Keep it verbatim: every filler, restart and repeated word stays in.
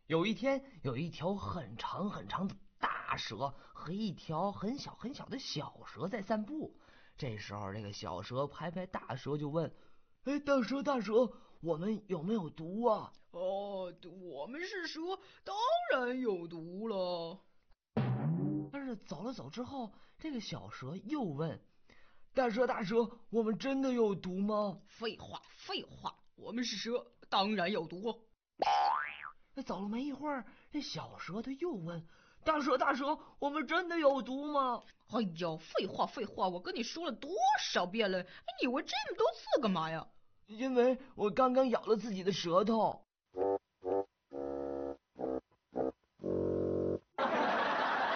有一天，有一条很长很长的大蛇和一条很小很小的小蛇在散步。这时候，这个小蛇拍拍大蛇就问：哎，大蛇大蛇，我们有没有毒啊？ 哦，我们是蛇，当然有毒了。 但是走了走之后，这个小蛇又问：大蛇大蛇，我们真的有毒吗？ 废话废话，我们是蛇，当然有毒。 走了没一会儿，这小蛇它又问：大蛇大蛇，我们真的有毒吗？ 哎呦，废话废话，我跟你说了多少遍了，你问这么多次干嘛呀？ 因为我刚刚咬了自己的舌头。